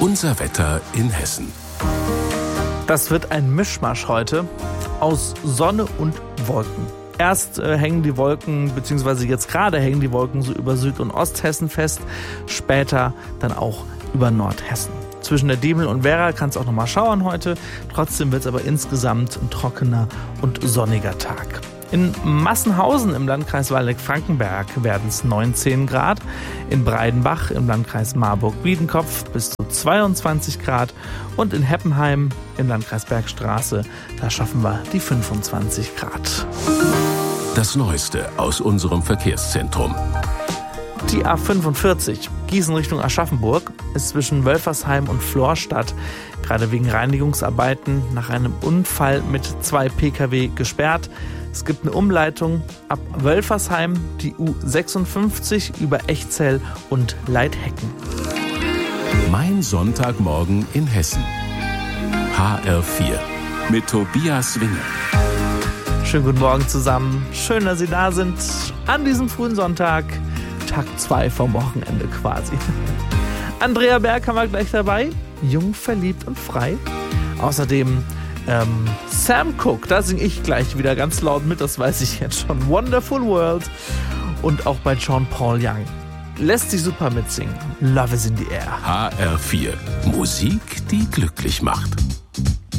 Unser Wetter in Hessen. Das wird ein Mischmasch heute aus Sonne und Wolken. Erst hängen die Wolken, beziehungsweise jetzt gerade hängen die Wolken so über Süd- und Osthessen fest, später dann auch über Nordhessen. Zwischen der Diemel und Werra kann es auch nochmal schauern heute. Trotzdem wird es aber insgesamt ein trockener und sonniger Tag. In Massenhausen im Landkreis Waldeck-Frankenberg werden es 19 Grad. In Breidenbach im Landkreis Marburg-Biedenkopf bis zu 22 Grad. Und in Heppenheim im Landkreis Bergstraße, da schaffen wir die 25 Grad. Das Neueste aus unserem Verkehrszentrum. Die A45 Gießen Richtung Aschaffenburg ist zwischen Wölfersheim und Florstadt gerade wegen Reinigungsarbeiten nach einem Unfall mit 2 Pkw gesperrt. Es gibt eine Umleitung ab Wölfersheim, die U56 über Echzell und Leithecken. Mein Sonntagmorgen in Hessen. HR4 mit Tobias Winger. Schönen guten Morgen zusammen. Schön, dass Sie da sind an diesem frühen Sonntag. Tag 2 vom Wochenende quasi. Andrea Berg haben wir gleich dabei. Jung, verliebt und frei. Außerdem Sam Cooke, da singe ich gleich wieder ganz laut mit, das weiß ich jetzt schon. Wonderful World. Und auch bei John Paul Young. Lässt sich super mitsingen. Love is in the air. HR4. Musik, die glücklich macht.